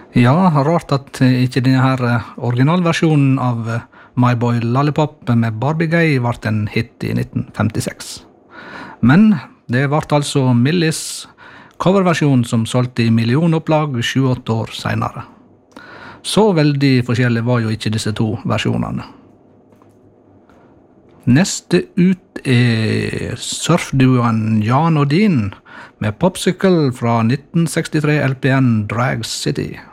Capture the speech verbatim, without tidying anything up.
Ja, rart at ikke denne her originalversjonen av My Boy Lollipop med Barbie Gay ble en hit i nitten femtiseks. Men det ble altså Millis coverversjon som solgte i millionopplag sju-åtte år senere. Så veldig forskjellige var jo ikke disse to versjonene. Neste ut er surfduoen Jan og Dean med Popsicle fra nitten sekstitre L P N Drag City.